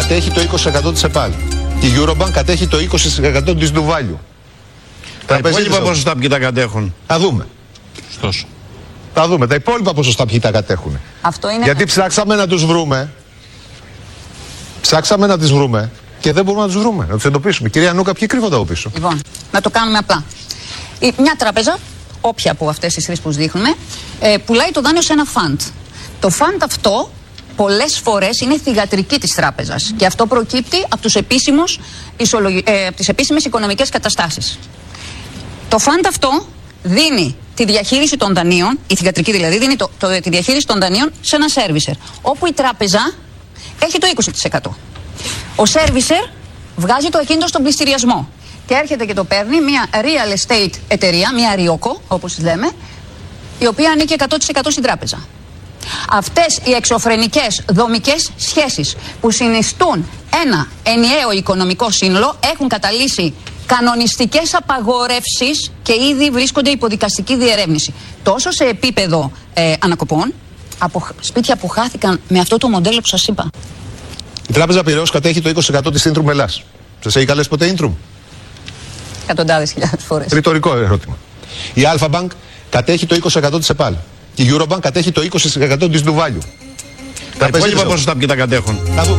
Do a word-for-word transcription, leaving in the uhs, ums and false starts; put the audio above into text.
κατέχει το είκοσι τοις εκατό της ΕΠΑΛ. Η Eurobank κατέχει το είκοσι τοις εκατό της Ντουβάλιου. Τα υπόλοιπα ποσοστά ποιοι τα κατέχουν? Θα δούμε. Στόσο. Θα δούμε. Τα υπόλοιπα ποσοστά ποιοι τα κατέχουν. Αυτό είναι... Γιατί ψάξαμε να τους βρούμε. Ψάξαμε να τις βρούμε και δεν μπορούμε να τους βρούμε, να τους εντοπίσουμε. Κυρία Νούκα, ποιοι κρύβονται από πίσω? Λοιπόν, να το κάνουμε απλά. Η, μια τράπεζα, όποια από αυτές τις τρεις που δείχνουμε, ε, πουλάει το δάνειο σε ένα φαντ. Το φαντ αυτό πολλές φορές είναι θυγατρική της τράπεζας και αυτό προκύπτει από, τους επίσημους, ισολογι... ε, από τις επίσημες οικονομικές καταστάσεις. Το φαντ αυτό δίνει τη διαχείριση των δανείων, η θυγατρική δηλαδή, δίνει το, το, τη διαχείριση των δανείων σε ένα σέρβισερ, όπου η τράπεζα έχει το είκοσι τοις εκατό. Ο σέρβισερ βγάζει το ακίνητο στον πληστηριασμό και έρχεται και το παίρνει μια real estate εταιρεία, μια ριόκο όπως λέμε, η οποία ανήκει εκατό τοις εκατό στην τράπεζα. Αυτές οι εξωφρενικές δομικές σχέσεις που συνιστούν ένα ενιαίο οικονομικό σύνολο έχουν καταλύσει κανονιστικές απαγορεύσεις και ήδη βρίσκονται υπό δικαστική διερεύνηση. Τόσο σε επίπεδο ε, ανακοπών, από σπίτια που χάθηκαν με αυτό το μοντέλο που σας είπα. Η Τράπεζα Πειραιώς κατέχει το είκοσι τοις εκατό της Intrum Ελλάς. Σας έχει καλέσει ποτέ Intrum? Εκατοντάδες χιλιάδες φορές. Ρητορικό ερώτημα. Η Alpha Bank κατέχει το είκοσι τοις εκατό της ΕΠΑΛ. Η Eurobank κατέχει το είκοσι τοις εκατό της Ντουβάλιου. Τα υπόλοιπα ποσοστά ποιοι τα κατέχουν?